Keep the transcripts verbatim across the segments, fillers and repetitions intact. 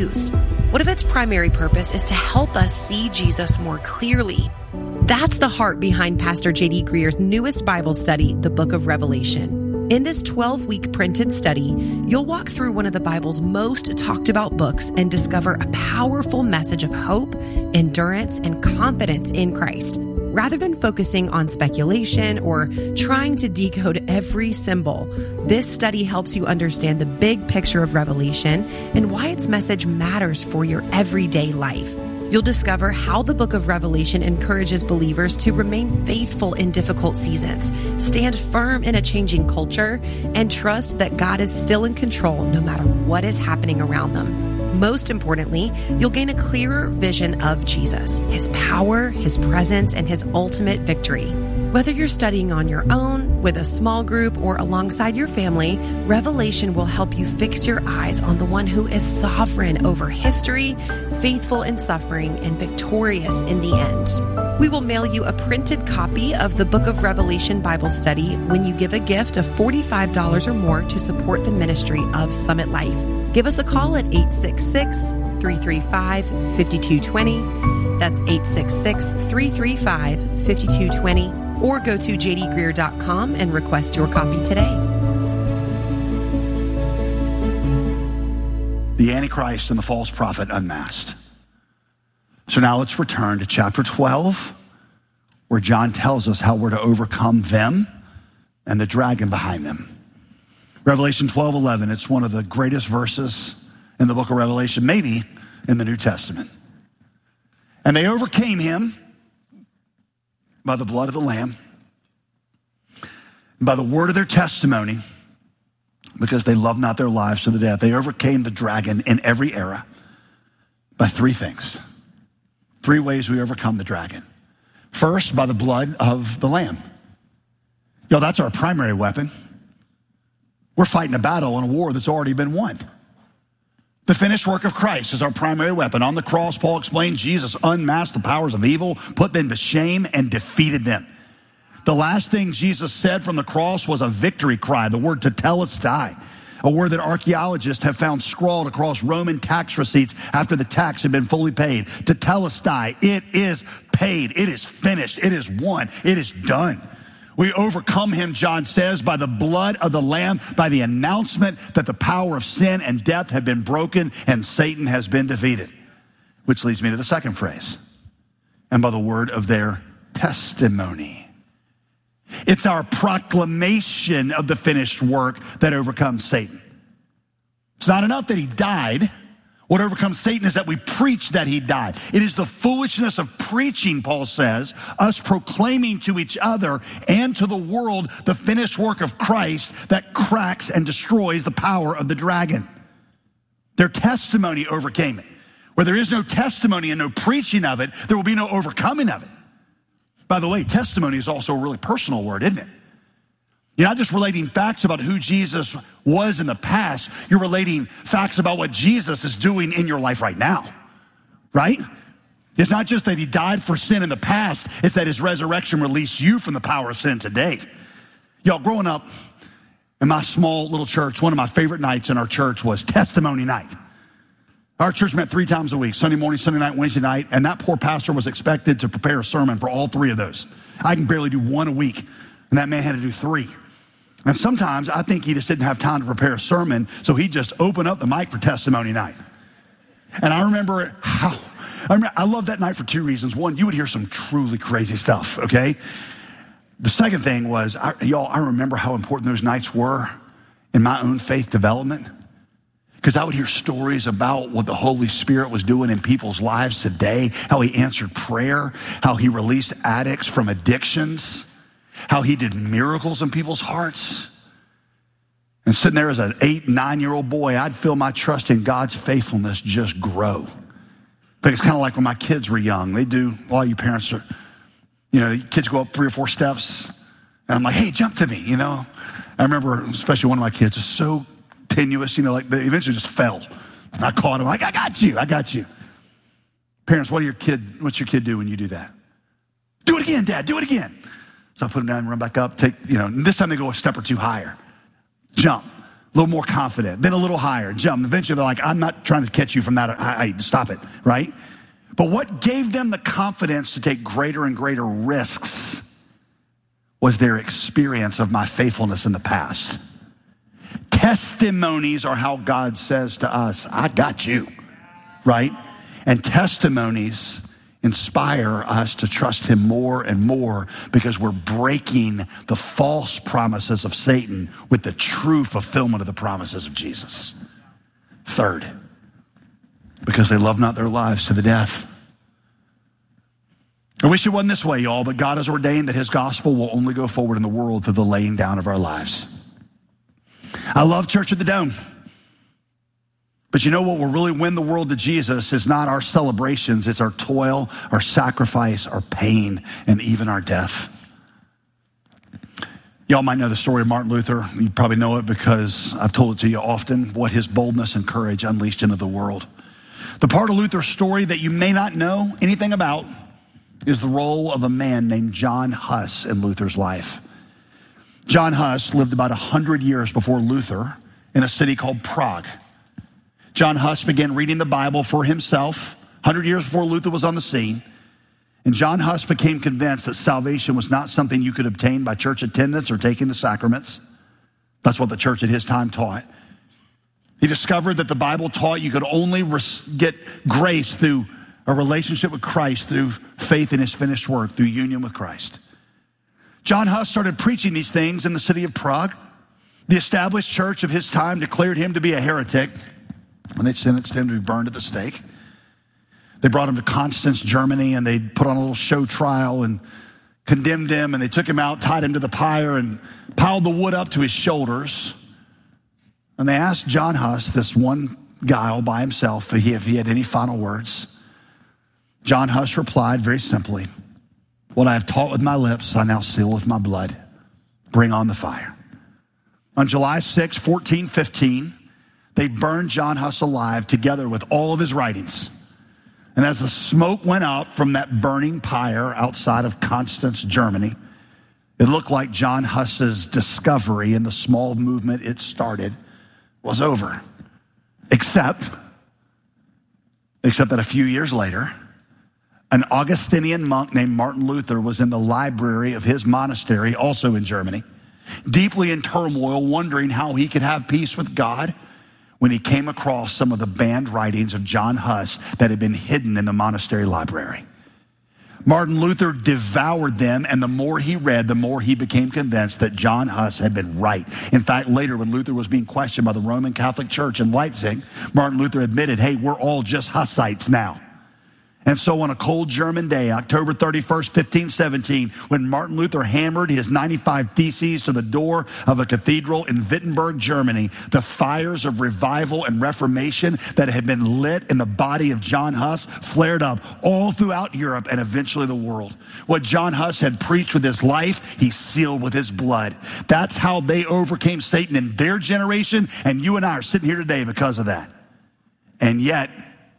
confused? What if its primary purpose is to help us see Jesus more clearly? That's the heart behind Pastor J D Greer's newest Bible study, the Book of Revelation. In this twelve-week printed study, you'll walk through one of the Bible's most talked about books and discover a powerful message of hope, endurance, and confidence in Christ. Rather than focusing on speculation or trying to decode every symbol, this study helps you understand the big picture of Revelation and why its message matters for your everyday life. You'll discover how the book of Revelation encourages believers to remain faithful in difficult seasons, stand firm in a changing culture, and trust that God is still in control no matter what is happening around them. Most importantly, you'll gain a clearer vision of Jesus, his power, his presence, and his ultimate victory. Whether you're studying on your own, with a small group, or alongside your family, Revelation will help you fix your eyes on the one who is sovereign over history, faithful in suffering, and victorious in the end. We will mail you a printed copy of the Book of Revelation Bible Study when you give a gift of forty-five dollars or more to support the ministry of Summit Life. Give us a call at eight six six, three three five, five two two zero. That's eight six six, three three five, five two two zero. Or go to j d greer dot com and request your copy today. The Antichrist and the false prophet unmasked. So now let's return to chapter twelve, where John tells us how we're to overcome them and the dragon behind them. Revelation twelve eleven, it's one of the greatest verses in the book of Revelation, maybe in the New Testament. And they overcame him by the blood of the Lamb, by the word of their testimony, because they loved not their lives to the death. They overcame the dragon in every era by three things. Three ways we overcome the dragon. First, by the blood of the Lamb. Yo, that's our primary weapon. We're fighting a battle in a war that's already been won. The finished work of Christ is our primary weapon. On the cross, Paul explained, Jesus unmasked the powers of evil, put them to shame, and defeated them. The last thing Jesus said from the cross was a victory cry, the word tetelestai, a word that archaeologists have found scrawled across Roman tax receipts after the tax had been fully paid. Tetelestai, it is paid, it is finished, it is won, it is done. We overcome him, John says, by the blood of the Lamb, by the announcement that the power of sin and death have been broken and Satan has been defeated. Which leads me to the second phrase. And by the word of their testimony. It's our proclamation of the finished work that overcomes Satan. It's not enough that he died. What overcomes Satan is that we preach that he died. It is the foolishness of preaching, Paul says, us proclaiming to each other and to the world the finished work of Christ that cracks and destroys the power of the dragon. Their testimony overcame it. Where there is no testimony and no preaching of it, there will be no overcoming of it. By the way, testimony is also a really personal word, isn't it? You're not just relating facts about who Jesus was in the past. You're relating facts about what Jesus is doing in your life right now, right? It's not just that he died for sin in the past. It's that his resurrection released you from the power of sin today. Y'all, growing up in my small little church, one of my favorite nights in our church was testimony night. Our church met three times a week, Sunday morning, Sunday night, Wednesday night, and that poor pastor was expected to prepare a sermon for all three of those. I can barely do one a week, and that man had to do three. And sometimes I think he just didn't have time to prepare a sermon, so he just opened up the mic for testimony night. And I remember how, I, remember, I love that night for two reasons. One, you would hear some truly crazy stuff, okay? The second thing was, I, y'all, I remember how important those nights were in my own faith development. Because I would hear stories about what the Holy Spirit was doing in people's lives today, how he answered prayer, how he released addicts from addictions, how he did miracles in people's hearts. And sitting there as an eight, nine-year-old boy, I'd feel my trust in God's faithfulness just grow. But it's kind of like when my kids were young. They do, a lot of you parents are, you know, kids go up three or four steps, and I'm like, hey, jump to me, you know. I remember, especially one of my kids, is so tenuous, you know, like they eventually just fell. And I caught him, like, I got you, I got you. Parents, what do your kid, what's your kid do when you do that? Do it again, Dad, do it again. So I put them down and run back up, take, you know, and this time they go a step or two higher. Jump. A little more confident, then a little higher, jump. Eventually they're like, I'm not trying to catch you from that height. Stop it, right? But what gave them the confidence to take greater and greater risks was their experience of my faithfulness in the past. Testimonies are how God says to us, I got you, right? And testimonies inspire us to trust him more and more because we're breaking the false promises of Satan with the true fulfillment of the promises of Jesus. Third, because they love not their lives to the death. I wish it wasn't this way, y'all, but God has ordained that his gospel will only go forward in the world through the laying down of our lives. I love Church at the Dome. But you know what will really win the world to Jesus is not our celebrations, it's our toil, our sacrifice, our pain, and even our death. Y'all might know the story of Martin Luther. You probably know it because I've told it to you often, what his boldness and courage unleashed into the world. The part of Luther's story that you may not know anything about is the role of a man named John Huss in Luther's life. John Huss lived about one hundred years before Luther in a city called Prague. John Huss began reading the Bible for himself one hundred years before Luther was on the scene. And John Huss became convinced that salvation was not something you could obtain by church attendance or taking the sacraments. That's what the church at his time taught. He discovered that the Bible taught you could only res- get grace through a relationship with Christ, through faith in his finished work, through union with Christ. John Huss started preaching these things in the city of Prague. The established church of his time declared him to be a heretic, and they sentenced him to be burned at the stake. They brought him to Constance, Germany, and they put on a little show trial and condemned him, and they took him out, tied him to the pyre, and piled the wood up to his shoulders. And they asked John Huss, this one guy all by himself, if he, if he had any final words. John Huss replied very simply, what I have taught with my lips, I now seal with my blood. Bring on the fire. On July sixth, fourteen fifteen, they burned John Huss alive together with all of his writings. And as the smoke went up from that burning pyre outside of Constance, Germany, it looked like John Huss's discovery in the small movement it started was over. Except, except that a few years later, an Augustinian monk named Martin Luther was in the library of his monastery, also in Germany, deeply in turmoil, wondering how he could have peace with God, when he came across some of the banned writings of John Huss that had been hidden in the monastery library. Martin Luther devoured them, and the more he read, the more he became convinced that John Huss had been right. In fact, later when Luther was being questioned by the Roman Catholic Church in Leipzig, Martin Luther admitted, hey, we're all just Hussites now. And so on a cold German day, October thirty-first, fifteen seventeen, when Martin Luther hammered his ninety-five Theses to the door of a cathedral in Wittenberg, Germany, the fires of revival and reformation that had been lit in the body of John Huss flared up all throughout Europe and eventually the world. What John Huss had preached with his life, he sealed with his blood. That's how they overcame Satan in their generation, and you and I are sitting here today because of that. And yet,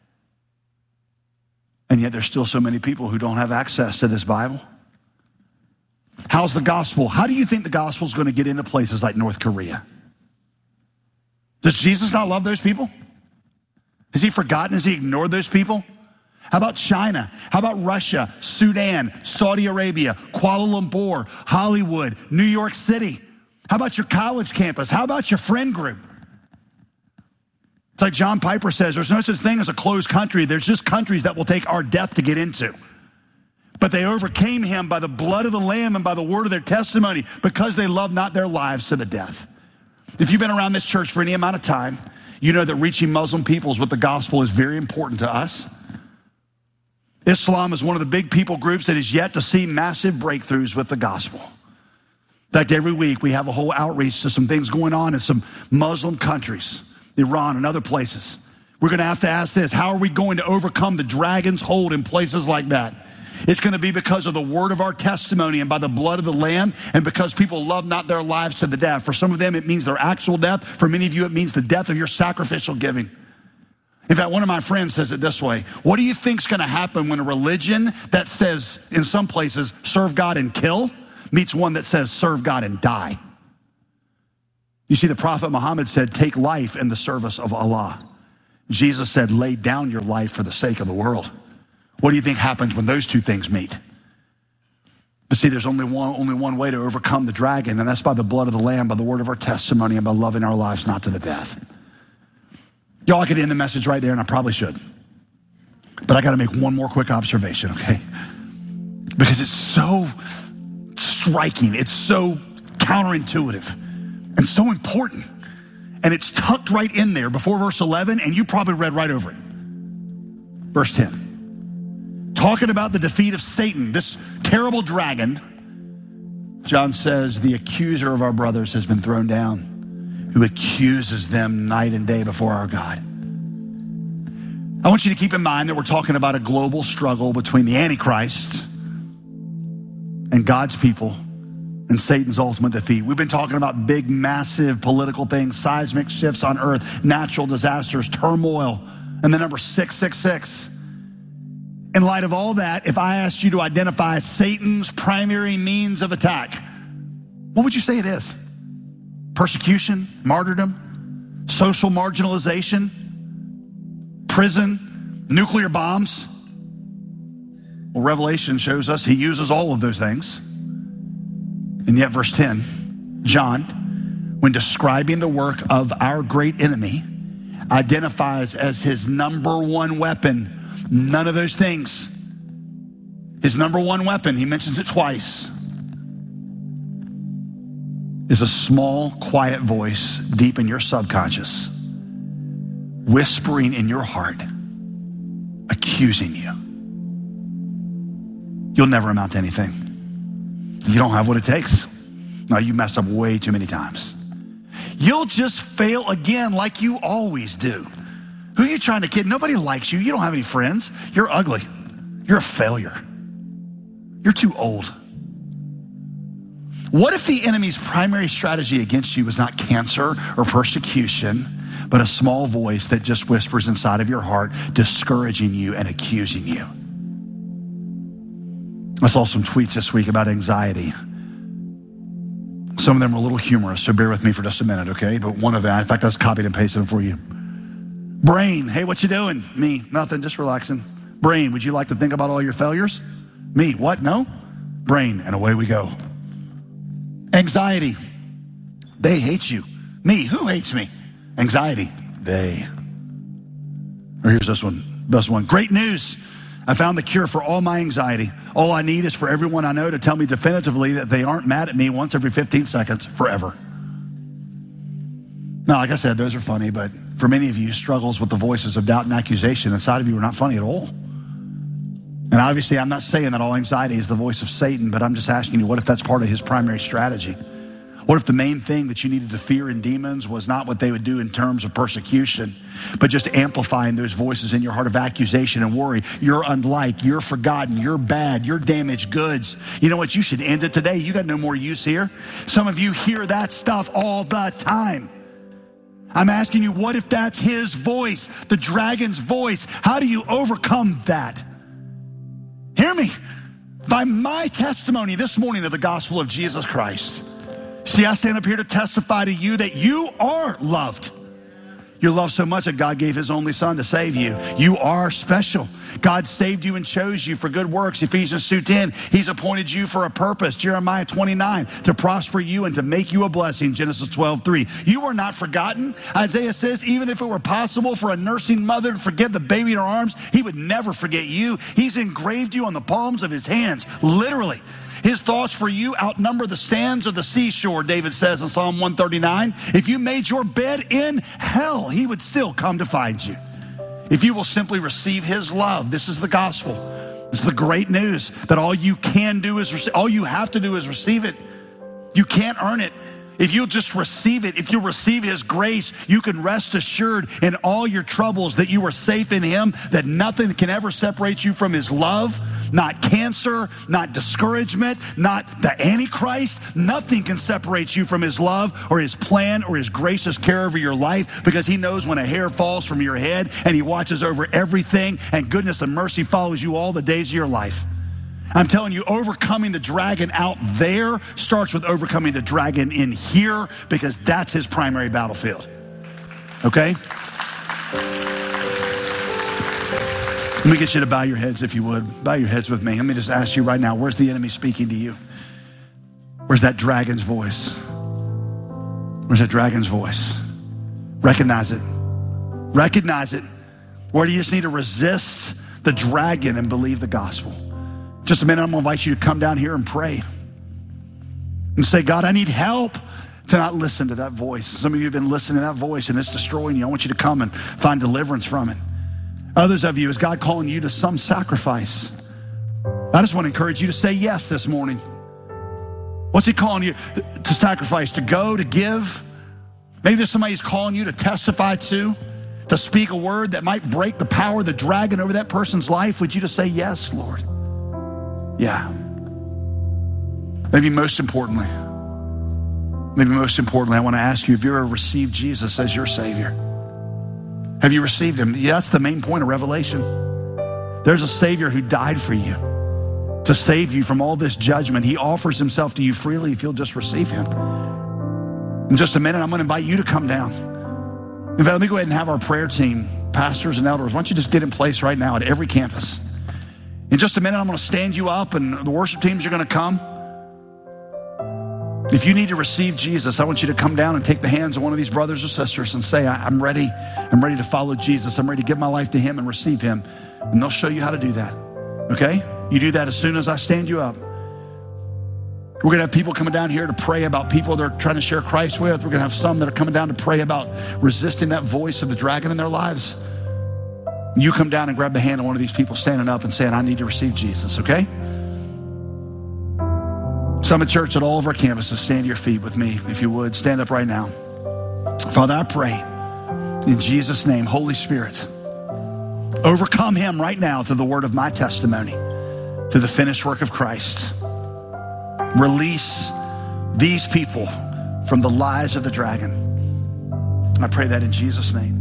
And yet there's still so many people who don't have access to this Bible. How's the gospel? How do you think the gospel is going to get into places like North Korea? Does Jesus not love those people? Has he forgotten? Has he ignored those people? How about China? How about Russia, Sudan, Saudi Arabia, Kuala Lumpur, Hollywood, New York City? How about your college campus? How about your friend group? It's like John Piper says, there's no such thing as a closed country. There's just countries that will take our death to get into. But they overcame him by the blood of the Lamb and by the word of their testimony because they loved not their lives to the death. If you've been around this church for any amount of time, you know that reaching Muslim peoples with the gospel is very important to us. Islam is one of the big people groups that is yet to see massive breakthroughs with the gospel. In fact, every week we have a whole outreach to some things going on in some Muslim countries, Iran and other places. We're going to have to ask this: how are we going to overcome the dragon's hold in places like that? It's going to be because of the word of our testimony and by the blood of the Lamb, and because people love not their lives to the death. For some of them, it means their actual death. For many of you, it means the death of your sacrificial giving. In fact, one of my friends says it this way: what do you think's going to happen when a religion that says, in some places, serve God and kill, meets one that says serve God and die? You see, the Prophet Muhammad said, take life in the service of Allah. Jesus said, lay down your life for the sake of the world. What do you think happens when those two things meet? But see, there's only one, only one way to overcome the dragon, and that's by the blood of the Lamb, by the word of our testimony, and by loving our lives not to the death. Y'all, I could end the message right there, and I probably should. But I got to make one more quick observation, okay? Because it's so striking. It's so counterintuitive and so important. And it's tucked right in there before verse eleven, and you probably read right over it. Verse ten. Talking about the defeat of Satan, this terrible dragon, John says, the accuser of our brothers has been thrown down, who accuses them night and day before our God. I want you to keep in mind that we're talking about a global struggle between the Antichrist and God's people and Satan's ultimate defeat. We've been talking about big, massive political things, seismic shifts on earth, natural disasters, turmoil, and the number six six six. In light of all that, if I asked you to identify Satan's primary means of attack, what would you say it is? Persecution, martyrdom, social marginalization, prison, nuclear bombs? Well, Revelation shows us he uses all of those things. And yet, verse ten, John, when describing the work of our great enemy, identifies as his number one weapon none of those things. His number one weapon, he mentions it twice, is a small, quiet voice deep in your subconscious, whispering in your heart, accusing you. You'll never amount to anything. You don't have what it takes. No, you messed up way too many times. You'll just fail again like you always do. Who are you trying to kid? Nobody likes you. You don't have any friends. You're ugly. You're a failure. You're too old. What if the enemy's primary strategy against you was not cancer or persecution, but a small voice that just whispers inside of your heart, discouraging you and accusing you? I saw some tweets this week about anxiety. Some of them were a little humorous, so bear with me for just a minute, okay? But one of them, in fact, I just copied and pasted them for you. Brain, hey, what you doing? Me, nothing, just relaxing. Brain, would you like to think about all your failures? Me, what, no? Brain, and away we go. Anxiety, they hate you. Me, who hates me? Anxiety, they. Or here's this one, this one. Great news. I found the cure for all my anxiety. All I need is for everyone I know to tell me definitively that they aren't mad at me once every fifteen seconds forever. Now, like I said, those are funny, but for many of you, struggles with the voices of doubt and accusation inside of you are not funny at all. And obviously, I'm not saying that all anxiety is the voice of Satan, but I'm just asking you, what if that's part of his primary strategy? What if the main thing that you needed to fear in demons was not what they would do in terms of persecution, but just amplifying those voices in your heart of accusation and worry? You're unlike, you're forgotten, you're bad, you're damaged goods. You know what? You should end it today. You got no more use here. Some of you hear that stuff all the time. I'm asking you, what if that's his voice, the dragon's voice? How do you overcome that? Hear me. By my testimony this morning of the gospel of Jesus Christ. See, I stand up here to testify to you that you are loved. You're loved so much that God gave his only son to save you. You are special. God saved you and chose you for good works. Ephesians two ten, he's appointed you for a purpose. Jeremiah twenty-nine, to prosper you and to make you a blessing. Genesis twelve three. You are not forgotten. Isaiah says, even if it were possible for a nursing mother to forget the baby in her arms, he would never forget you. He's engraved you on the palms of his hands, literally. His thoughts for you outnumber the sands of the seashore, David says in Psalm one thirty-nine. If you made your bed in hell, he would still come to find you. If you will simply receive his love, this is the gospel. This is the great news that all you can do is, all you have to do is receive it. You can't earn it. If you'll just receive it, if you receive his grace, you can rest assured in all your troubles that you are safe in him, that nothing can ever separate you from his love, not cancer, not discouragement, not the Antichrist. Nothing can separate you from his love or his plan or his gracious care over your life, because he knows when a hair falls from your head and he watches over everything, and goodness and mercy follows you all the days of your life. I'm telling you, overcoming the dragon out there starts with overcoming the dragon in here, because that's his primary battlefield. Okay? Let me get you to bow your heads if you would. Bow your heads with me. Let me just ask you right now, where's the enemy speaking to you? Where's that dragon's voice? Where's that dragon's voice? Recognize it. Recognize it. Where do you just need to resist the dragon and believe the gospel? Just a minute, I'm going to invite you to come down here and pray. And say, God, I need help to not listen to that voice. Some of you have been listening to that voice and it's destroying you. I want you to come and find deliverance from it. Others of you, is God calling you to some sacrifice? I just want to encourage you to say yes this morning. What's he calling you to sacrifice? To go, to give? Maybe there's somebody who's calling you to testify to, to speak a word that might break the power of the dragon over that person's life. Would you just say, yes, Lord? Yeah. Maybe most importantly, maybe most importantly, I want to ask you, have you ever received Jesus as your Savior? Have you received him? Yeah, that's the main point of Revelation. There's a Savior who died for you to save you from all this judgment. He offers himself to you freely if you'll just receive him. In just a minute, I'm going to invite you to come down. In fact, let me go ahead and have our prayer team, pastors and elders, why don't you just get in place right now at every campus. In just a minute, I'm going to stand you up and the worship teams are going to come. If you need to receive Jesus, I want you to come down and take the hands of one of these brothers or sisters and say, I'm ready. I'm ready to follow Jesus. I'm ready to give my life to him and receive him. And they'll show you how to do that. Okay? You do that as soon as I stand you up. We're going to have people coming down here to pray about people they're trying to share Christ with. We're going to have some that are coming down to pray about resisting that voice of the dragon in their lives. You come down and grab the hand of one of these people standing up and saying, I need to receive Jesus, okay? Summit Church at all of our campuses, stand to your feet with me, if you would. Stand up right now. Father, I pray in Jesus' name, Holy Spirit, overcome him right now through the word of my testimony, through the finished work of Christ. Release these people from the lies of the dragon. I pray that in Jesus' name.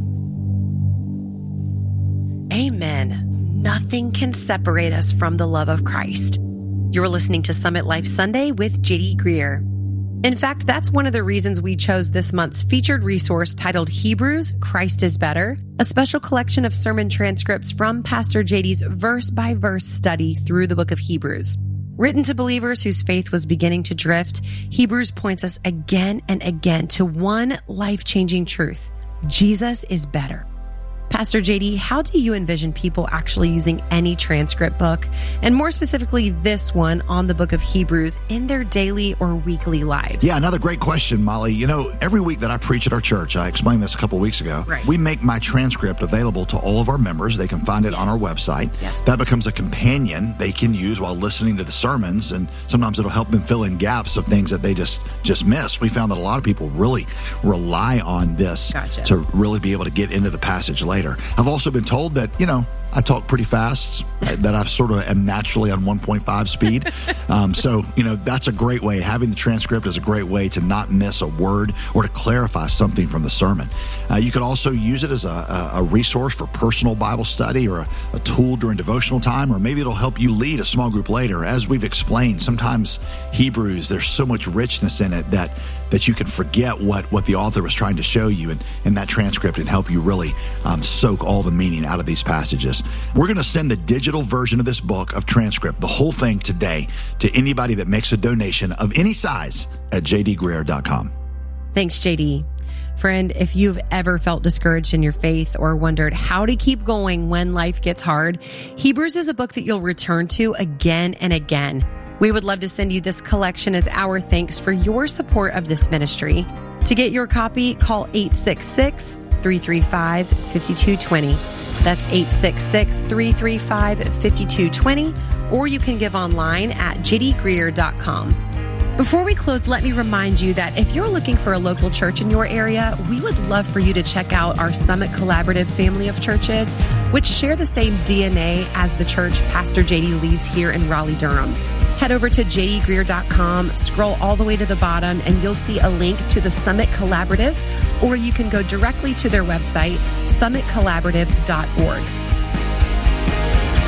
Amen. Nothing can separate us from the love of Christ. You're listening to Summit Life Sunday with J D Greear. In fact, that's one of the reasons we chose this month's featured resource titled Hebrews, Christ is Better, a special collection of sermon transcripts from Pastor J D's verse-by-verse study through the book of Hebrews. Written to believers whose faith was beginning to drift, Hebrews points us again and again to one life-changing truth: Jesus is better. Pastor J D, how do you envision people actually using any transcript book, and more specifically this one on the book of Hebrews, in their daily or weekly lives? Yeah, another great question, Molly. You know, every week that I preach at our church, I explained this a couple weeks ago, right. we make my transcript available to all of our members. They can find it yes. on our website. Yeah. That becomes a companion they can use while listening to the sermons, and sometimes it'll help them fill in gaps of things that they just, just missed. We found that a lot of people really rely on this gotcha. to really be able to get into the passage later. I've also been told that, you know, I talk pretty fast, that I sort of am naturally on one point five speed. Um, so, you know, that's a great way. Having the transcript is a great way to not miss a word or to clarify something from the sermon. Uh, you could also use it as a, a resource for personal Bible study, or a, a tool during devotional time, or maybe it'll help you lead a small group later. As we've explained, sometimes Hebrews, there's so much richness in it that that you can forget what, what the author was trying to show you, and, and that transcript can help you really um, soak all the meaning out of these passages. We're going to send the digital version of this book of transcript, the whole thing, today to anybody that makes a donation of any size at j d greear dot com. Thanks, J D. Friend, if you've ever felt discouraged in your faith or wondered how to keep going when life gets hard, Hebrews is a book that you'll return to again and again. We would love to send you this collection as our thanks for your support of this ministry. To get your copy, call eight six six, three three five, five two two zero. That's eight six six, three three five, five two two zero, or you can give online at j d greear dot com. Before we close, let me remind you that if you're looking for a local church in your area, we would love for you to check out our Summit Collaborative family of churches, which share the same D N A as the church Pastor J D leads here in Raleigh-Durham. Head over to j d greear dot com, scroll all the way to the bottom, and you'll see a link to the Summit Collaborative, or you can go directly to their website, summit collaborative dot org.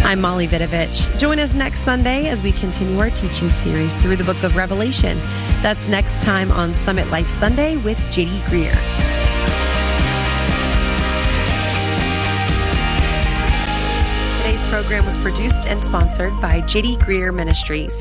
I'm Molly Vidovich. Join us next Sunday as we continue our teaching series through the book of Revelation. That's next time on Summit Life Sunday with J D Greear. Today's program was produced and sponsored by J D Greear Ministries.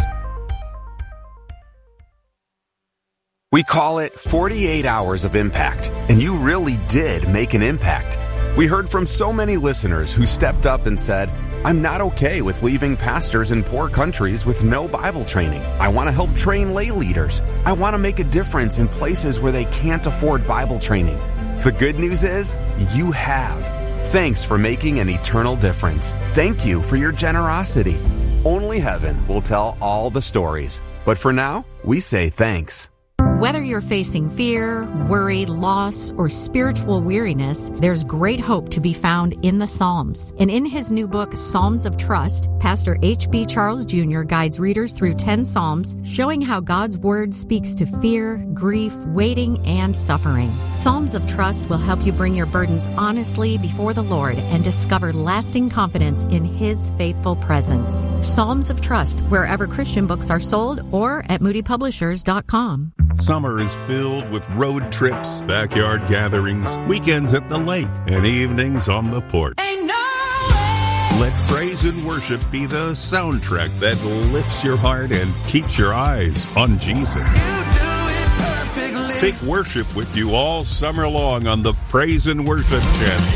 We call it forty-eight hours of impact, and you really did make an impact. We heard from so many listeners who stepped up and said, I'm not okay with leaving pastors in poor countries with no Bible training. I want to help train lay leaders. I want to make a difference in places where they can't afford Bible training. The good news is, you have. Thanks for making an eternal difference. Thank you for your generosity. Only heaven will tell all the stories. But for now, we say thanks. Whether you're facing fear, worry, loss, or spiritual weariness, there's great hope to be found in the Psalms. And in his new book, Psalms of Trust, Pastor H B Charles Junior guides readers through ten Psalms, showing how God's Word speaks to fear, grief, waiting, and suffering. Psalms of Trust will help you bring your burdens honestly before the Lord and discover lasting confidence in His faithful presence. Psalms of Trust, wherever Christian books are sold or at moody publishers dot com. Summer is filled with road trips, backyard gatherings, weekends at the lake, and evenings on the porch. Ain't no way. Let praise and worship be the soundtrack that lifts your heart and keeps your eyes on Jesus. You do it perfectly. Take worship with you all summer long on the Praise and Worship channel,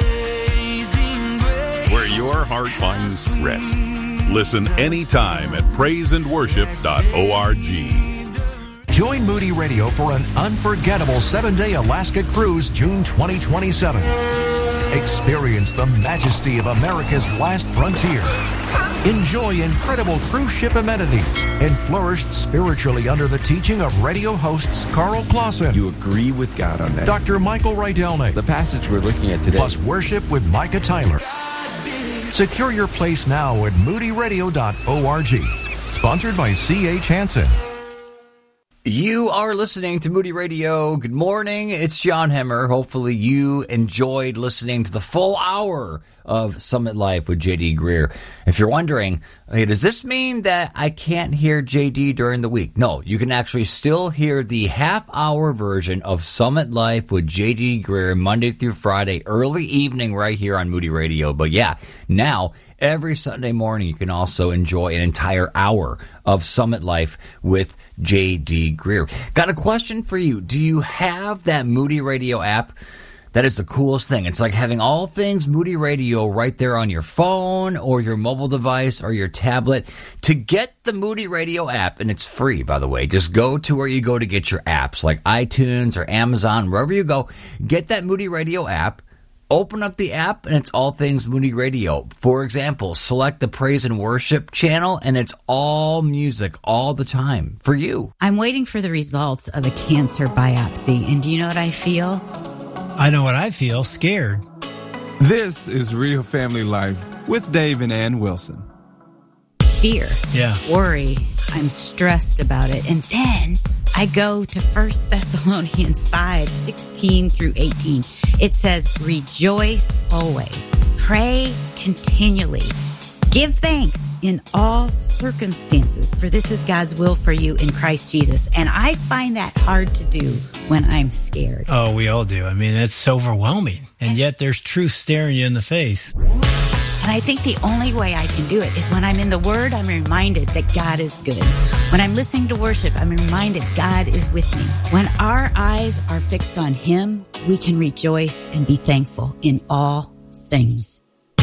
where your heart finds rest. Listen anytime at praise and worship dot org. Join Moody Radio for an unforgettable seven-day Alaska cruise June twenty twenty-seven. Experience the majesty of America's last frontier. Enjoy incredible cruise ship amenities and flourish spiritually under the teaching of radio hosts Carl Clausen. You agree with God on that. Doctor Michael Rydelny. The passage we're looking at today. Plus worship with Micah Tyler. Secure your place now at moody radio dot org. Sponsored by C H Hansen. You are listening to Moody Radio. Good morning. It's John Hemmer. Hopefully you enjoyed listening to the full hour of Summit Life with J D Greear. If you're wondering, hey, does this mean that I can't hear J D during the week? No, you can actually still hear the half-hour version of Summit Life with J D Greear Monday through Friday, early evening right here on Moody Radio. But yeah, now every Sunday morning you can also enjoy an entire hour of Summit Life with J D Greear. Got a question for you. Do you have that Moody Radio app? That is the coolest thing. It's like having all things Moody Radio right there on your phone or your mobile device or your tablet. To get the Moody Radio app, and it's free, by the way, just go to where you go to get your apps, like iTunes or Amazon, wherever you go. Get that Moody Radio app. Open up the app, and it's all things Moody Radio. For example, select the Praise and Worship channel, and it's all music all the time for you. I'm waiting for the results of a cancer biopsy, and do you know what I feel? I know what I feel, scared. This is Real Family Life with Dave and Ann Wilson. Fear. Yeah. Worry. I'm stressed about it. And then I go to First Thessalonians five, sixteen through eighteen. It says, rejoice always. Pray continually. Give thanks in all circumstances, for this is God's will for you in Christ Jesus. And I find that hard to do when I'm scared. Oh, we all do. I mean, it's overwhelming. And yet there's truth staring you in the face. And I think the only way I can do it is when I'm in the Word, I'm reminded that God is good. When I'm listening to worship, I'm reminded God is with me. When our eyes are fixed on Him, we can rejoice and be thankful in all things.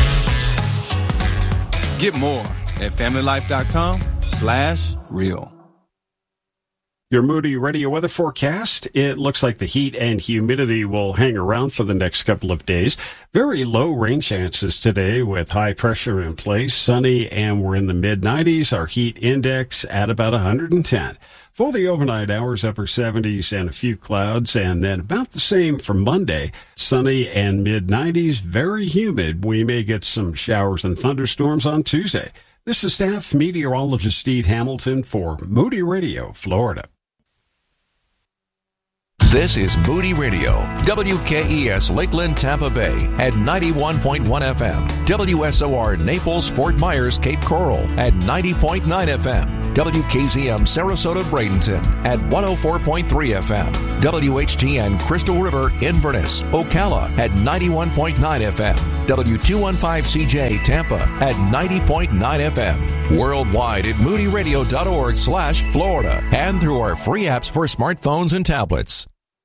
Get more at family life dot com slash real. Your Moody Radio weather forecast. It looks like the heat and humidity will hang around for the next couple of days. Very low rain chances today with high pressure in place. Sunny, and we're in the mid nineties. Our heat index at about one hundred ten. For the overnight hours, upper seventies and a few clouds, and then about the same for Monday. Sunny and mid nineties, very humid. We may get some showers and thunderstorms on Tuesday. This is staff meteorologist Steve Hamilton for Moody Radio, Florida. This is Moody Radio, W K E S Lakeland, Tampa Bay at ninety-one point one F M, W S O R Naples, Fort Myers, Cape Coral at ninety point nine F M, W K Z M Sarasota, Bradenton at one oh four point three F M, W H G N Crystal River, Inverness, Ocala at ninety-one point nine F M, W two fifteen C J Tampa at ninety point nine F M, worldwide at moody radio dot org slash Florida, and through our free apps for smartphones and tablets.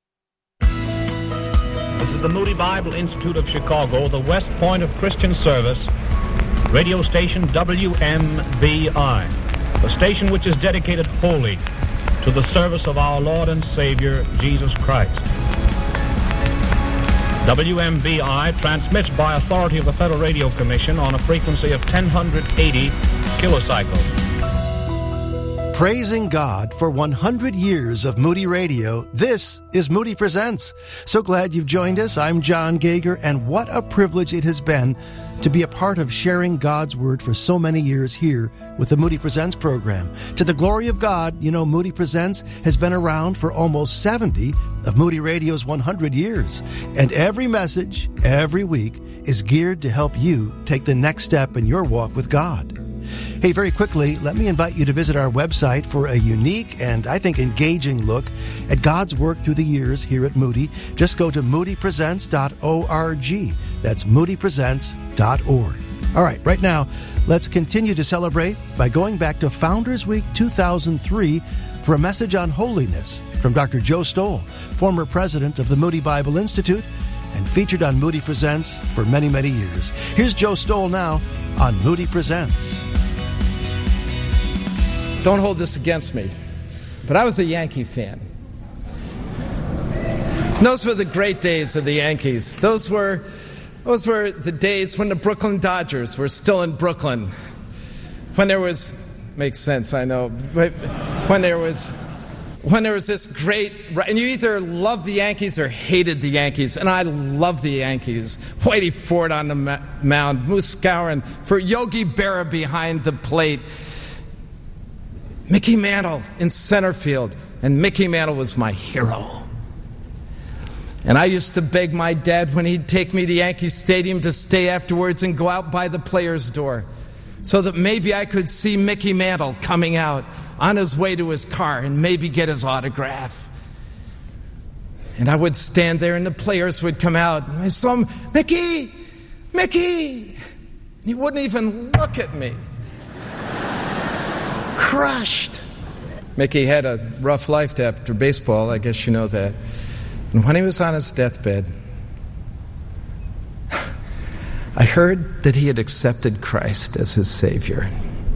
This is the Moody Bible Institute of Chicago, the West Point of Christian Service, radio station W M B I, the station which is dedicated wholly to the service of our Lord and Savior, Jesus Christ. W M B I transmits by authority of the Federal Radio Commission on a frequency of ten eighty kilocycles. Praising God for one hundred years of Moody Radio, this is Moody Presents. So glad you've joined us. I'm John Gager, and what a privilege it has been to be a part of sharing God's Word for so many years here with the Moody Presents program. To the glory of God, you know, Moody Presents has been around for almost seventy of Moody Radio's one hundred years. And every message, every week, is geared to help you take the next step in your walk with God. Hey, very quickly, let me invite you to visit our website for a unique and, I think, engaging look at God's work through the years here at Moody. Just go to moody presents dot org. That's moody presents dot org. All right, right now, let's continue to celebrate by going back to Founders Week two thousand three for a message on holiness from Doctor Joe Stoll, former president of the Moody Bible Institute, and featured on Moody Presents for many, many years. Here's Joe Stoll now on Moody Presents. Don't hold this against me, but I was a Yankee fan. Those were the great days of the Yankees. Those were, those were the days when the Brooklyn Dodgers were still in Brooklyn. When there was, makes sense, I know, but when there was, when there was this great, and you either loved the Yankees or hated the Yankees, and I loved the Yankees. Whitey Ford on the mound, Moose Skowron, for Yogi Berra behind the plate, Mickey Mantle in center field, and Mickey Mantle was my hero. And I used to beg my dad when he'd take me to Yankee Stadium to stay afterwards and go out by the player's door so that maybe I could see Mickey Mantle coming out on his way to his car and maybe get his autograph. And I would stand there and the players would come out and I saw him, Mickey, Mickey. And he wouldn't even look at me. Crushed. Mickey had a rough life after baseball, I guess you know that. And when he was on his deathbed, I heard that he had accepted Christ as his Savior.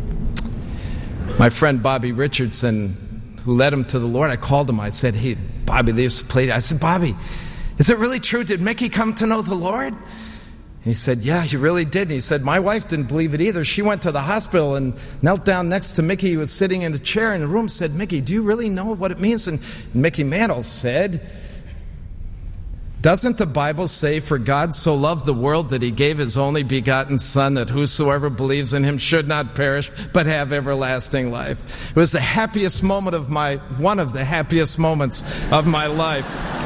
My friend Bobby Richardson, who led him to the Lord, I called him. I said, hey, Bobby, they used to play. I said, Bobby, is it really true? Did Mickey come to know the Lord? And he said, yeah, he really did. And he said, my wife didn't believe it either. She went to the hospital and knelt down next to Mickey. He was sitting in a chair in the room, said, Mickey, do you really know what it means? And Mickey Mantle said, doesn't the Bible say, for God so loved the world that he gave his only begotten Son, that whosoever believes in him should not perish, but have everlasting life? It was the happiest moment of my, one of the happiest moments of my life.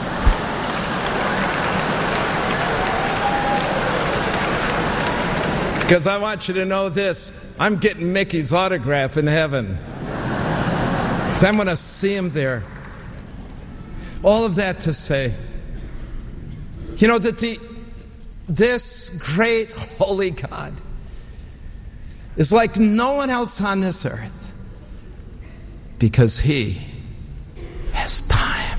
Because I want you to know this, I'm getting Mickey's autograph in heaven. So I'm going to see him there. All of that to say, you know, that the this great holy God is like no one else on this earth because he has time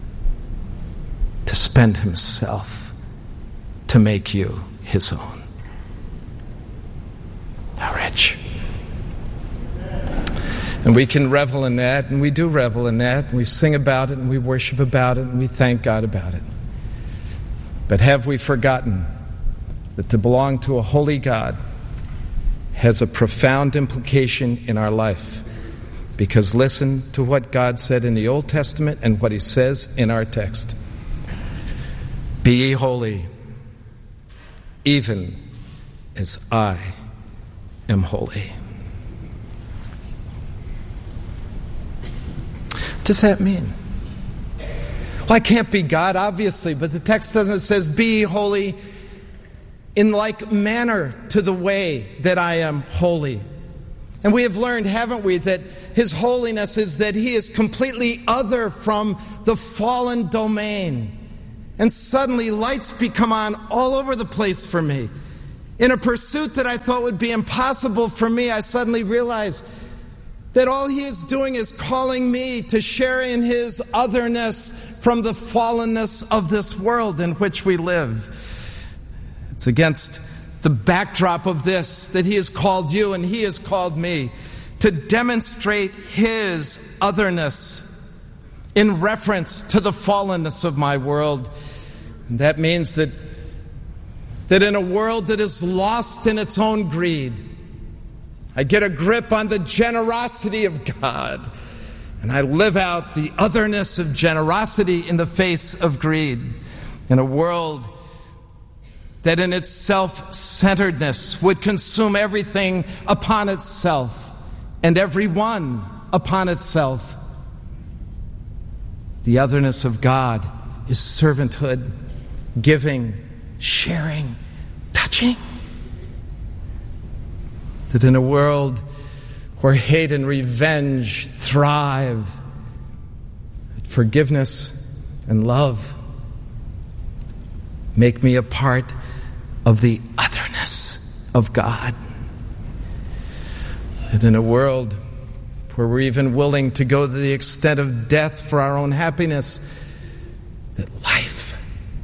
to spend himself to make you his own. How rich. And we can revel in that, and we do revel in that, and we sing about it, and we worship about it, and we thank God about it. But have we forgotten that to belong to a holy God has a profound implication in our life? Because listen to what God said in the Old Testament and what he says in our text. Be ye holy, even as I am holy. What does that mean? Well, I can't be God, obviously, but the text doesn't. It says, be holy in like manner to the way that I am holy. And we have learned, haven't we, that his holiness is that he is completely other from the fallen domain. And suddenly lights become on all over the place for me. In a pursuit that I thought would be impossible for me, I suddenly realized that all he is doing is calling me to share in his otherness from the fallenness of this world in which we live. It's against the backdrop of this that he has called you and he has called me to demonstrate his otherness in reference to the fallenness of my world. And that means that, that in a world that is lost in its own greed, I get a grip on the generosity of God, and I live out the otherness of generosity in the face of greed. In a world that in its self-centeredness would consume everything upon itself and everyone upon itself. The otherness of God is servanthood, giving, sharing, touching. That in a world where hate and revenge thrive, forgiveness and love make me a part of the otherness of God. That in a world where we're even willing to go to the extent of death for our own happiness, that life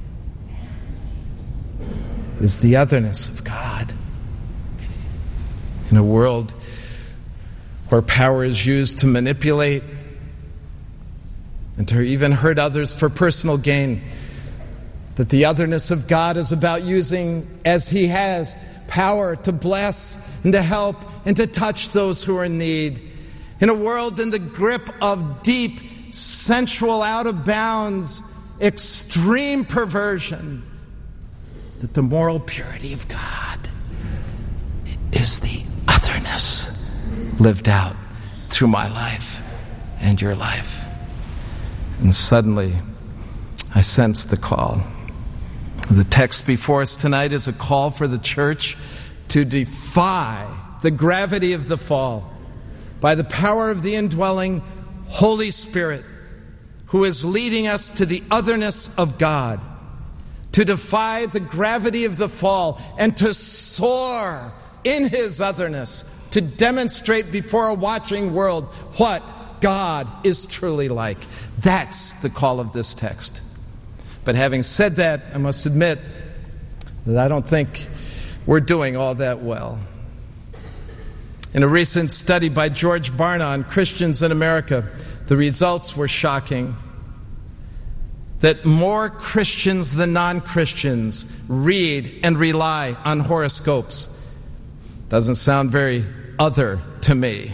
is the otherness of God. In a world where power is used to manipulate and to even hurt others for personal gain, that the otherness of God is about using, as he has, power to bless and to help and to touch those who are in need. In a world in the grip of deep, sensual, out of bounds, extreme perversion, that the moral purity of God is the otherness lived out through my life and your life. And suddenly, I sense the call. The text before us tonight is a call for the church to defy the gravity of the fall by the power of the indwelling Holy Spirit, who is leading us to the otherness of God, to defy the gravity of the fall and to soar in his otherness, to demonstrate before a watching world what God is truly like. That's the call of this text. But having said that, I must admit that I don't think we're doing all that well. In a recent study by George Barna on Christians in America, the results were shocking. That more Christians than non-Christians read and rely on horoscopes. Doesn't sound very other to me.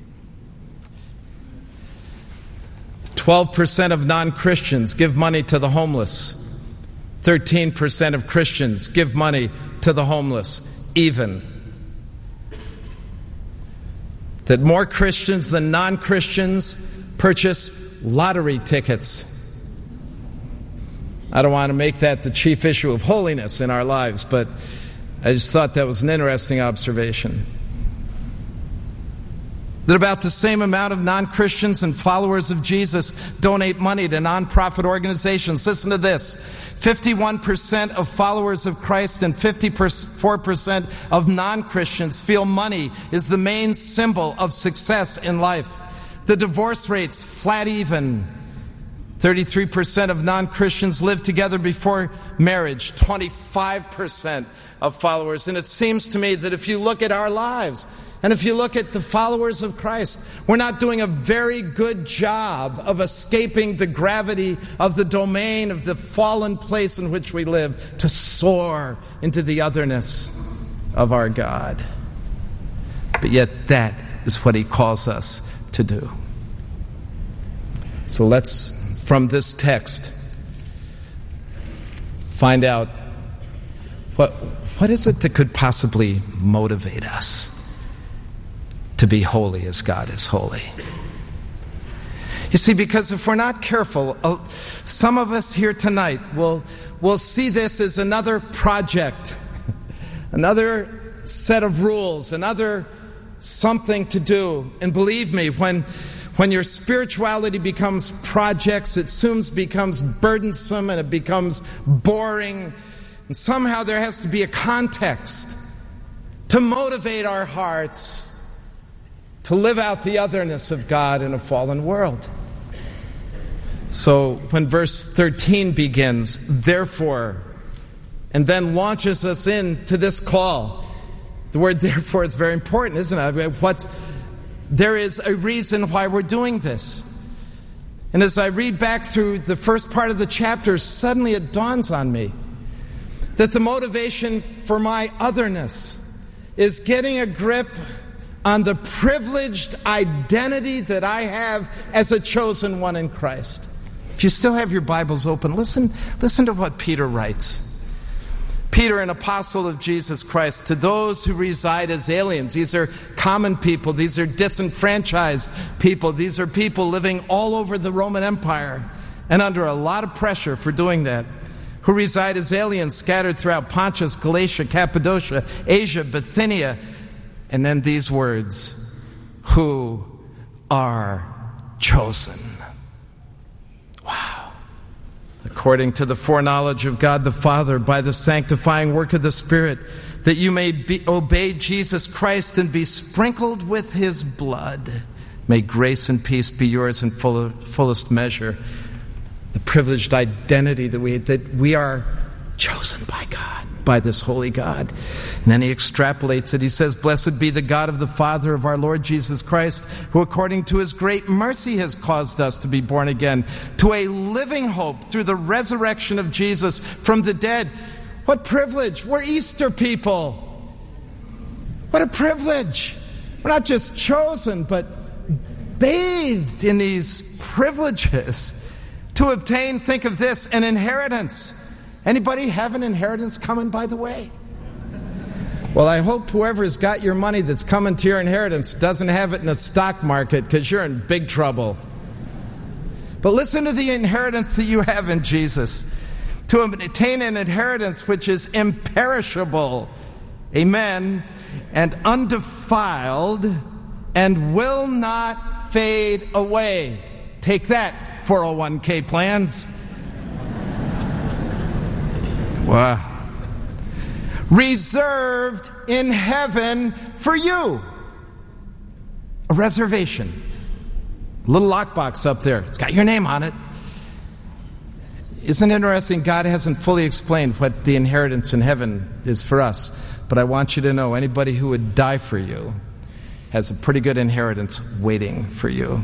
twelve percent of non-Christians give money to the homeless. thirteen percent of Christians give money to the homeless, even. That more Christians than non-Christians purchase lottery tickets. I don't want to make that the chief issue of holiness in our lives, but I just thought that was an interesting observation. That about the same amount of non-Christians and followers of Jesus donate money to nonprofit organizations. Listen to this. fifty-one percent of followers of Christ and fifty-four percent of non-Christians feel money is the main symbol of success in life. The divorce rate's flat even. thirty-three percent of non-Christians live together before marriage. twenty-five percent of followers. And it seems to me that if you look at our lives, and if you look at the followers of Christ, we're not doing a very good job of escaping the gravity of the domain of the fallen place in which we live to soar into the otherness of our God. But yet that is what he calls us to do. So let's, from this text, find out what, what is it that could possibly motivate us to be holy as God is holy. You see, because if we're not careful, uh, some of us here tonight will will see this as another project, another set of rules, another something to do. And believe me, when when your spirituality becomes projects, it soon becomes burdensome and it becomes boring. And somehow there has to be a context to motivate our hearts to live out the otherness of God in a fallen world. So when verse thirteen begins, therefore, and then launches us into this call, the word therefore is very important, isn't it? What's, there is a reason why we're doing this. And as I read back through the first part of the chapter, suddenly it dawns on me that the motivation for my otherness is getting a grip on the privileged identity that I have as a chosen one in Christ. If you still have your Bibles open, listen, listen to what Peter writes. Peter, an apostle of Jesus Christ, to those who reside as aliens. These are common people. These are disenfranchised people. These are people living all over the Roman Empire and under a lot of pressure for doing that, who reside as aliens scattered throughout Pontus, Galatia, Cappadocia, Asia, Bithynia. And then these words, who are chosen. Wow. According to the foreknowledge of God the Father, by the sanctifying work of the Spirit, that you may be, obey Jesus Christ and be sprinkled with His blood. May grace and peace be yours in full, fullest measure. The privileged identity that we that we are chosen by God, by this holy God. And then he extrapolates it. He says, blessed be the God of the Father of our Lord Jesus Christ, who according to His great mercy has caused us to be born again to a living hope through the resurrection of Jesus from the dead. What privilege. We're Easter people. What a privilege. We're not just chosen, but bathed in these privileges to obtain, think of this, an inheritance. Anybody have an inheritance coming, by the way? Well, I hope whoever's got your money that's coming to your inheritance doesn't have it in the stock market, because you're in big trouble. But listen to the inheritance that you have in Jesus. To obtain an inheritance which is imperishable, amen, and undefiled, and will not fade away. Take that, four oh one k plans. Wow. Reserved in heaven for you. A reservation. A little lockbox up there. It's got your name on it. Isn't it interesting? God hasn't fully explained what the inheritance in heaven is for us. But I want you to know, anybody who would die for you has a pretty good inheritance waiting for you.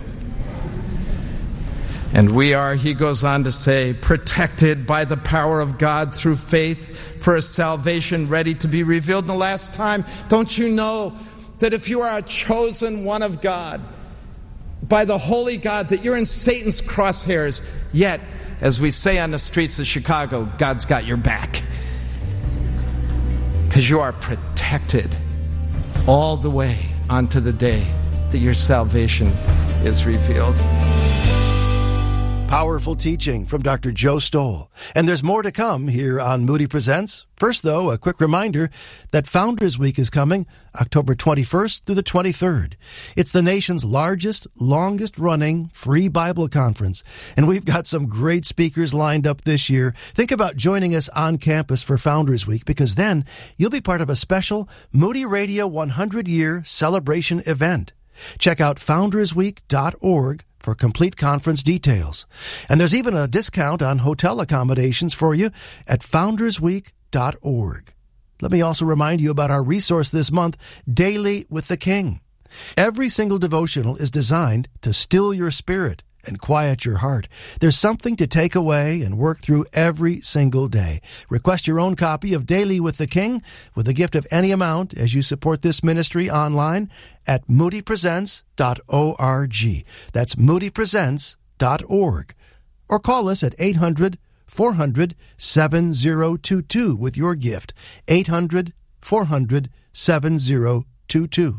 And we are, he goes on to say, protected by the power of God through faith for a salvation ready to be revealed in the last time. Don't you know that if you are a chosen one of God, by the holy God, that you're in Satan's crosshairs, yet, as we say on the streets of Chicago, God's got your back. Because you are protected all the way onto the day that your salvation is revealed. Powerful teaching from Doctor Joe Stowell. And there's more to come here on Moody Presents. First, though, a quick reminder that Founders Week is coming October twenty-first through the twenty-third. It's the nation's largest, longest-running free Bible conference. And we've got some great speakers lined up this year. Think about joining us on campus for Founders Week, because then you'll be part of a special Moody Radio one hundred year celebration event. Check out founders week dot org for complete conference details. And there's even a discount on hotel accommodations for you at founders week dot org. Let me also remind you about our resource this month, Daily with the King. Every single devotional is designed to still your spirit and quiet your heart. There's something to take away and work through every single day. Request your own copy of Daily with the King with a gift of any amount as you support this ministry online at moody presents dot org. That's moody presents dot org. Or call us at eight hundred, four hundred, seven oh two two with your gift. eight hundred, four hundred, seven oh two two.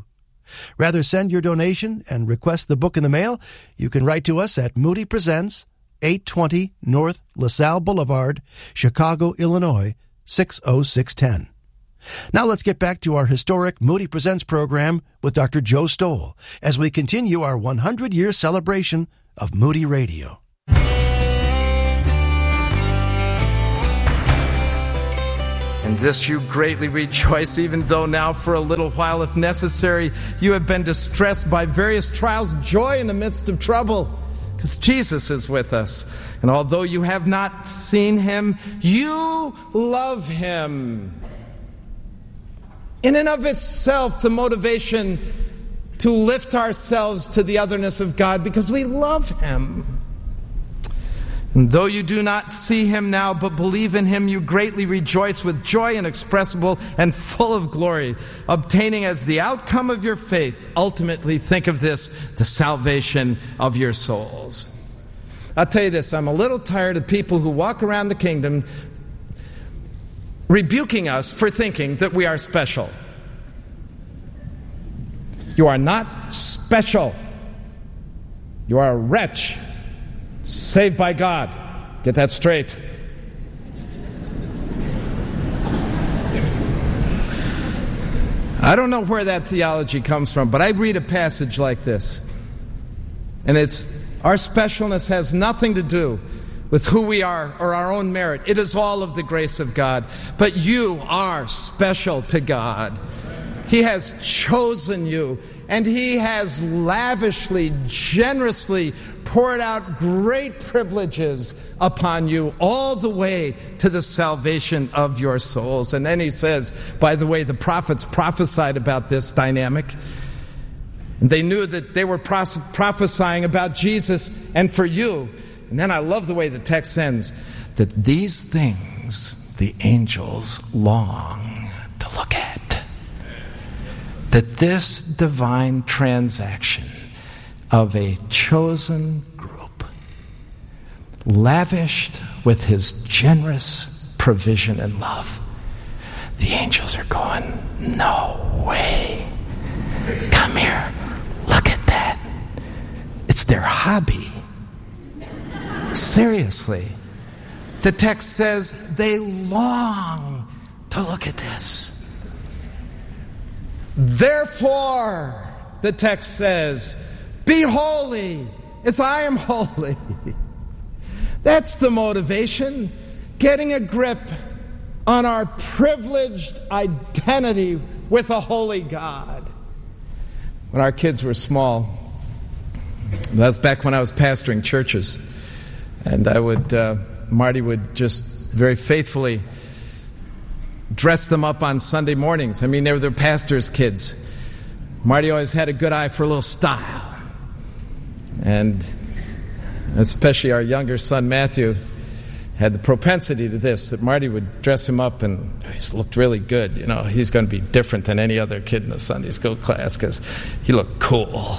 Rather send your donation and request the book in the mail, you can write to us at Moody Presents, eight twenty North LaSalle Boulevard, Chicago, Illinois, six oh six one oh. Now let's get back to our historic Moody Presents program with Doctor Joe Stowell as we continue our one hundred year celebration of Moody Radio. In this you greatly rejoice, even though now for a little while, if necessary, you have been distressed by various trials, joy in the midst of trouble, because Jesus is with us. And although you have not seen him, you love him. In and of itself, the motivation to lift ourselves to the otherness of God, because we love him. And though you do not see him now, but believe in him, you greatly rejoice with joy inexpressible and full of glory, obtaining as the outcome of your faith, ultimately, think of this, the salvation of your souls. I'll tell you this, I'm a little tired of people who walk around the kingdom rebuking us for thinking that we are special. You are not special. You are a wretch. Saved by God. Get that straight. I don't know where that theology comes from, but I read a passage like this. And it's, our specialness has nothing to do with who we are or our own merit. It is all of the grace of God. But you are special to God. He has chosen you, and he has lavishly, generously poured out great privileges upon you all the way to the salvation of your souls. And then he says, by the way, the prophets prophesied about this dynamic. And they knew that they were pros- prophesying about Jesus and for you. And then I love the way the text ends, that these things the angels long to look at. That this divine transaction of a chosen group, lavished with his generous provision and love, the angels are going, no way. Come here, look at that. It's their hobby. Seriously. The text says they long to look at this. Therefore, the text says, be holy as I am holy. That's the motivation. Getting a grip on our privileged identity with a holy God. When our kids were small, that's back when I was pastoring churches, and I would, uh, Marty would just very faithfully dress them up on Sunday mornings. I mean, they were their pastor's kids. Marty always had a good eye for a little style. And especially our younger son, Matthew, had the propensity to this, that Marty would dress him up and he looked really good. You know, he's going to be different than any other kid in the Sunday school class because he looked cool.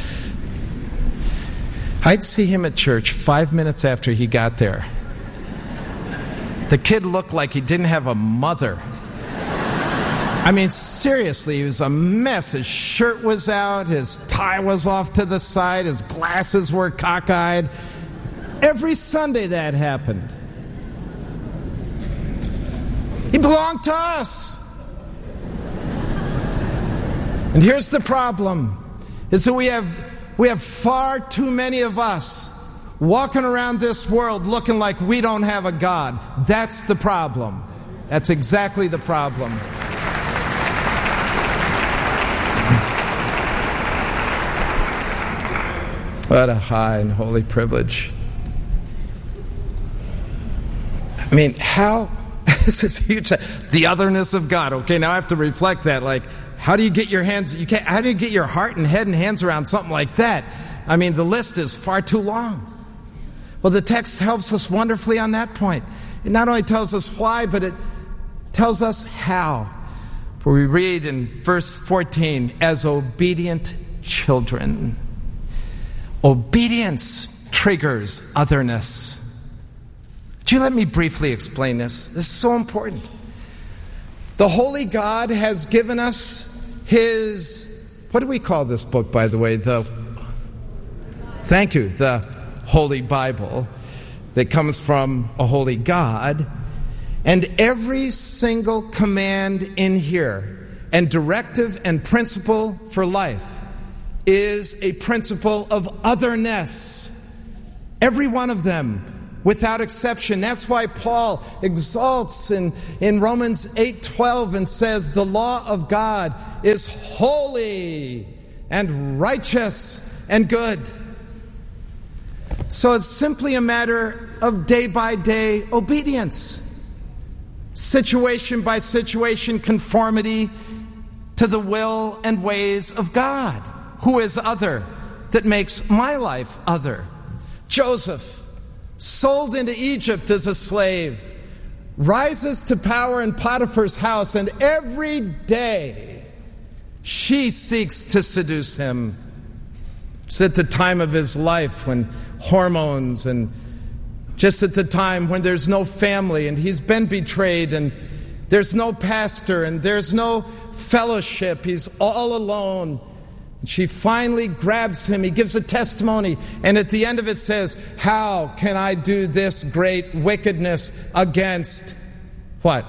I'd see him at church five minutes after he got there. The kid looked like he didn't have a mother. I mean, seriously, he was a mess. His shirt was out, his tie was off to the side, his glasses were cockeyed. Every Sunday that happened. He belonged to us. And here's the problem, is that we have, we have far too many of us walking around this world looking like we don't have a God. That's the problem. That's exactly the problem. What a high and holy privilege. I mean, how, this is huge, the otherness of God. Okay, now I have to reflect that. Like, how do you get your hands, you can't, how do you get your heart and head and hands around something like that? I mean, the list is far too long. Well, the text helps us wonderfully on that point. It not only tells us why, but it tells us how. For we read in verse fourteen, as obedient children. Obedience triggers otherness. Would you let me briefly explain this? This is so important. The Holy God has given us His, What do we call this book, by the way? The Thank you, the Holy Bible that comes from a holy God. And every single command in here and directive and principle for life is a principle of otherness. Every one of them, without exception. That's why Paul exalts in, in Romans eight twelve and says, the law of God is holy and righteous and good. So it's simply a matter of day-by-day obedience. Situation by situation conformity to the will and ways of God, who is other, that makes my life other. Joseph, sold into Egypt as a slave, rises to power in Potiphar's house, and every day she seeks to seduce him. It's at the time of his life when hormones, and just at the time when there's no family and he's been betrayed and there's no pastor and there's no fellowship. He's all alone. And she finally grabs him. He gives a testimony, and at the end of it says, how can I do this great wickedness against what?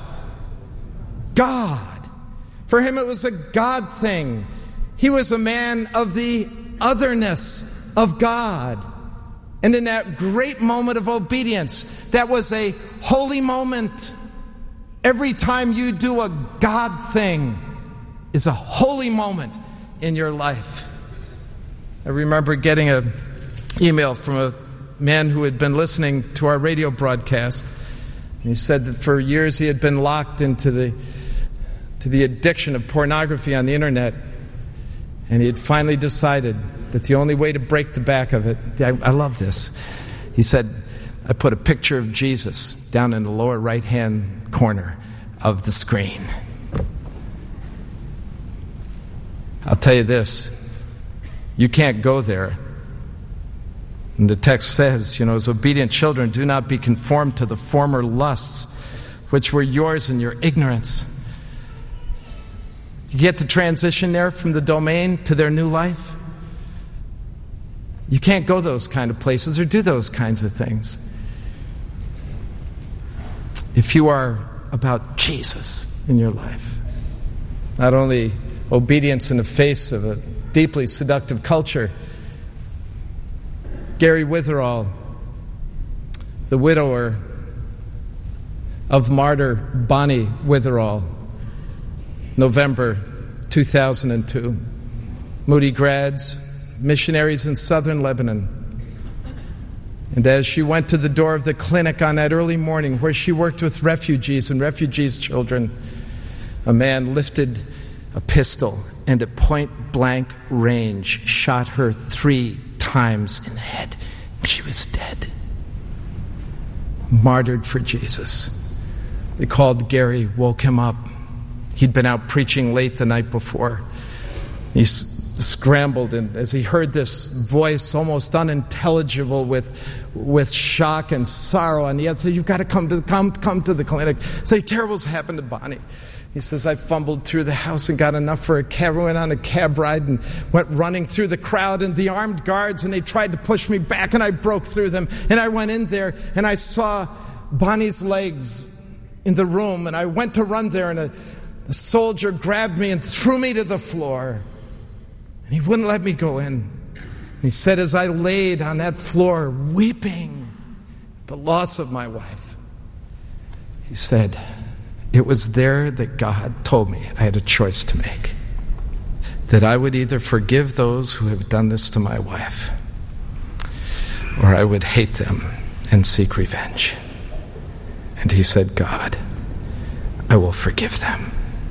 God. For him it was a God thing. He was a man of the otherness of God. And in that great moment of obedience, that was a holy moment. Every time you do a God thing is a holy moment in your life. I remember getting an email from a man who had been listening to our radio broadcast. And he said that for years he had been locked into the, to the addiction of pornography on the internet. And he had finally decided that the only way to break the back of it, I, I love this. He said, I put a picture of Jesus down in the lower right-hand corner of the screen. I'll tell you this, you can't go there. And the text says, you know, as obedient children, do not be conformed to the former lusts which were yours in your ignorance. You get the transition there from the domain to their new life? You can't go those kind of places or do those kinds of things. If you are about Jesus in your life, not only obedience in the face of a deeply seductive culture. Gary Witherall, the widower of martyr Bonnie Witherall, November two thousand two. Moody grads, missionaries in southern Lebanon. And as she went to the door of the clinic on that early morning where she worked with refugees and refugees' children, a man lifted a pistol and at point-blank range shot her three times in the head. And she was dead. Martyred for Jesus. They called Gary, woke him up. He'd been out preaching late the night before. He s- scrambled, and as he heard this voice, almost unintelligible with with shock and sorrow, and he had said, "You've got to come to the, come come to the clinic." Say, terrible's happened to Bonnie. He says, I fumbled through the house and got enough for a cab, went on a cab ride and went running through the crowd and the armed guards, and they tried to push me back, and I broke through them, and I went in there, and I saw Bonnie's legs in the room, and I went to run there, and a, a soldier grabbed me and threw me to the floor, and he wouldn't let me go in. And he said, as I laid on that floor weeping the loss of my wife, he said, it was there that God told me I had a choice to make. That I would either forgive those who have done this to my wife, or I would hate them and seek revenge. And he said, God, I will forgive them.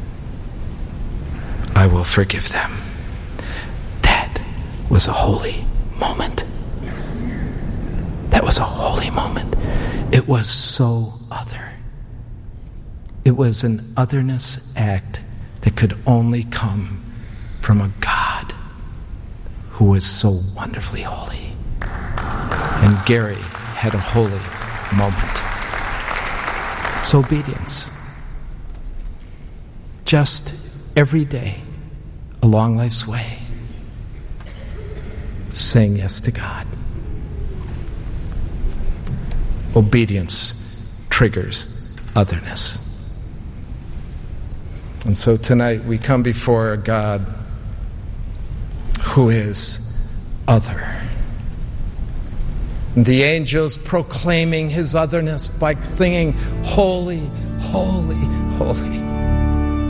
I will forgive them. That was a holy moment. That was a holy moment. It was so other. It was an otherness act that could only come from a God who was so wonderfully holy. And Gary had a holy moment. It's obedience. Just every day along life's way. saying yes to God. Obedience triggers otherness. And so tonight we come before a God who is other. The angels proclaiming his otherness by singing, "Holy, holy, holy